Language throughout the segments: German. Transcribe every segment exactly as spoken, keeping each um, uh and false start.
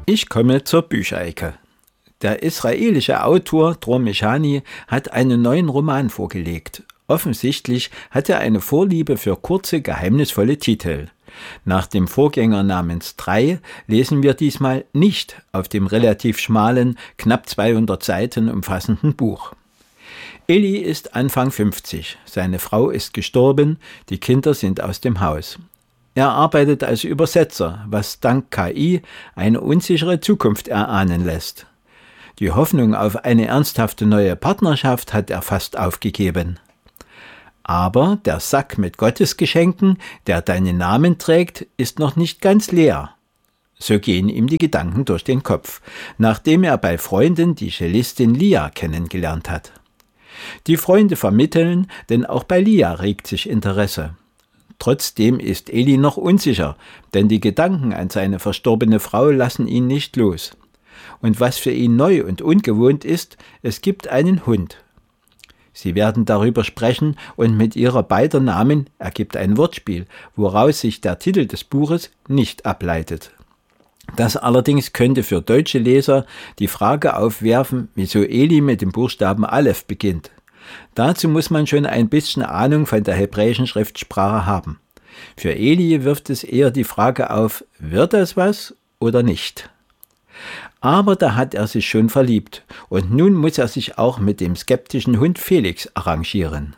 Ich komme zur Bücherecke. Der israelische Autor Dror Meshani hat einen neuen Roman vorgelegt. Offensichtlich hat er eine Vorliebe für kurze, geheimnisvolle Titel. Nach dem Vorgänger namens drei lesen wir diesmal nicht auf dem relativ schmalen, knapp zweihundert Seiten umfassenden Buch. Eli ist Anfang fünfzig, seine Frau ist gestorben, die Kinder sind aus dem Haus. Er arbeitet als Übersetzer, was dank K I eine unsichere Zukunft erahnen lässt. Die Hoffnung auf eine ernsthafte neue Partnerschaft hat er fast aufgegeben. Aber der Sack mit Gottesgeschenken, der deinen Namen trägt, ist noch nicht ganz leer. So gehen ihm die Gedanken durch den Kopf, nachdem er bei Freunden die Cellistin Lia kennengelernt hat. Die Freunde vermitteln, denn auch bei Lia regt sich Interesse. Trotzdem ist Eli noch unsicher, denn die Gedanken an seine verstorbene Frau lassen ihn nicht los. Und was für ihn neu und ungewohnt ist, es gibt einen Hund. Sie werden darüber sprechen und mit ihrer beider Namen ergibt ein Wortspiel, woraus sich der Titel des Buches nicht ableitet. Das allerdings könnte für deutsche Leser die Frage aufwerfen, wieso Eli mit dem Buchstaben Aleph beginnt. Dazu muss man schon ein bisschen Ahnung von der hebräischen Schriftsprache haben. Für Eli wirft es eher die Frage auf, wird das was oder nicht? Aber da hat er sich schon verliebt und nun muss er sich auch mit dem skeptischen Hund Felix arrangieren.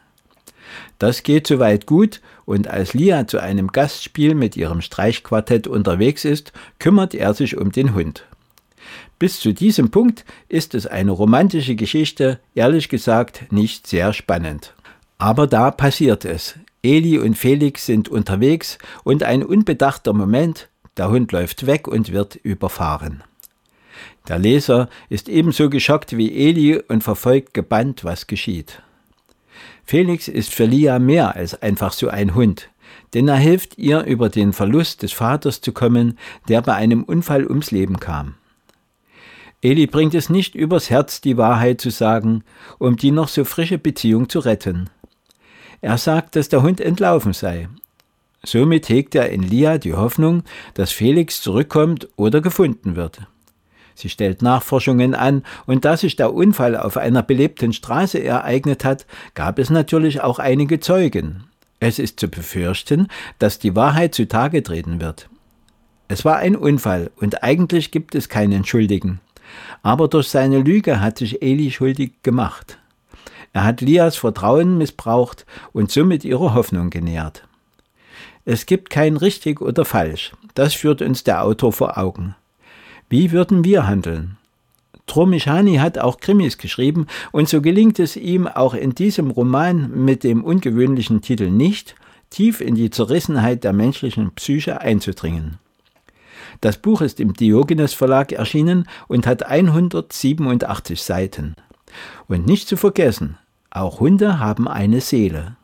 Das geht soweit gut und als Lia zu einem Gastspiel mit ihrem Streichquartett unterwegs ist, kümmert er sich um den Hund. Bis zu diesem Punkt ist es eine romantische Geschichte, ehrlich gesagt nicht sehr spannend. Aber da passiert es. Eli und Felix sind unterwegs und ein unbedachter Moment, der Hund läuft weg und wird überfahren. Der Leser ist ebenso geschockt wie Eli und verfolgt gebannt, was geschieht. Felix ist für Lia mehr als einfach so ein Hund, denn er hilft ihr, über den Verlust des Vaters zu kommen, der bei einem Unfall ums Leben kam. Eli bringt es nicht übers Herz, die Wahrheit zu sagen, um die noch so frische Beziehung zu retten. Er sagt, dass der Hund entlaufen sei. Somit hegt er in Lia die Hoffnung, dass Felix zurückkommt oder gefunden wird. Sie stellt Nachforschungen an und da sich der Unfall auf einer belebten Straße ereignet hat, gab es natürlich auch einige Zeugen. Es ist zu befürchten, dass die Wahrheit zutage treten wird. Es war ein Unfall und eigentlich gibt es keinen Schuldigen. Aber durch seine Lüge hat sich Eli schuldig gemacht. Er hat Lias Vertrauen missbraucht und somit ihre Hoffnung genährt. Es gibt kein richtig oder falsch, das führt uns der Autor vor Augen. Wie würden wir handeln? Dror Meshani hat auch Krimis geschrieben und so gelingt es ihm auch in diesem Roman mit dem ungewöhnlichen Titel nicht, tief in die Zerrissenheit der menschlichen Psyche einzudringen. Das Buch ist im Diogenes Verlag erschienen und hat hundertsiebenundachtzig Seiten. Und nicht zu vergessen, auch Hunde haben eine Seele.